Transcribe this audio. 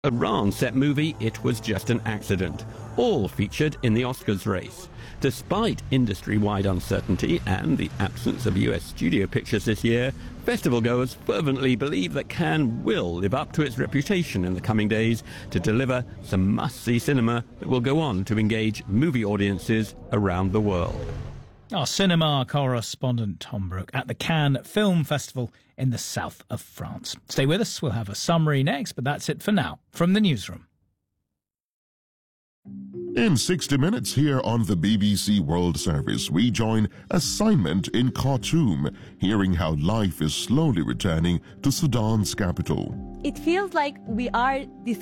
Iran set movie It Was Just an Accident, all featured in the Oscars race. Despite industry-wide uncertainty and the absence of US studio pictures this year, festival goers fervently believe that Cannes will live up to its reputation in the coming days to deliver some must-see cinema that will go on to engage movie audiences around the world. Our cinema correspondent Tom Brooke at the Cannes Film Festival in the south of France. Stay with us, we'll have a summary next, but that's it for now from the newsroom. In 60 Minutes here on the BBC World Service, we join Assignment in Khartoum, hearing how life is slowly returning to Sudan's capital. It feels like we are